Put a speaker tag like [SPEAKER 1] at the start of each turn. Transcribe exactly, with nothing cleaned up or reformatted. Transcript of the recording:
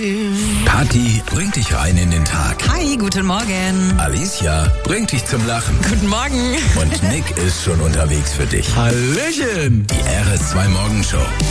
[SPEAKER 1] Kathi bringt dich rein in den Tag.
[SPEAKER 2] Hi, guten Morgen.
[SPEAKER 1] Alicia bringt dich zum Lachen.
[SPEAKER 2] Guten Morgen.
[SPEAKER 1] Und Nick ist schon unterwegs für dich.
[SPEAKER 3] Hallöchen.
[SPEAKER 1] Die R S zwei Morgenshow.